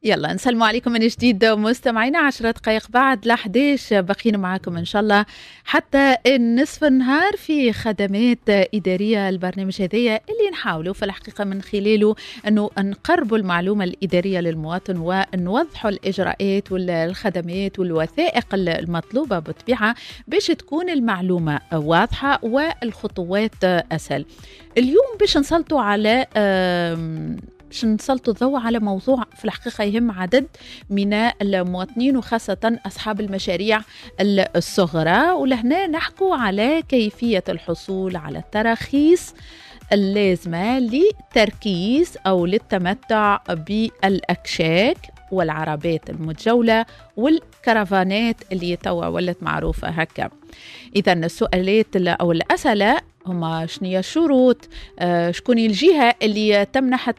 يلا نسلموا عليكم من جديد مستمعينا. 10 دقائق بعد ل11 بقينا معاكم إن شاء الله حتى نصف النهار في خدمات إدارية. البرنامج هذية اللي نحاولوا في الحقيقة من خلاله أنه نقربوا المعلومة الإدارية للمواطن ونوضحوا الإجراءات والخدمات والوثائق المطلوبة بطبيعة باش تكون المعلومة واضحة والخطوات أسهل. اليوم باش نسلطوا على باش نسلطوا الضوء على موضوع في الحقيقة يهم عدد من المواطنين وخاصة أصحاب المشاريع الصغرى، ولهنا نحكوا على كيفية الحصول على التراخيص اللازمة للتركيز أو للتمتع بالأكشاك والعربات المتجولة والكرفانات اللي توا ولت معروفة هكا. إذا السؤالات أو الأسئلة هما شنية الشروط، شكون الجهة اللي تمنح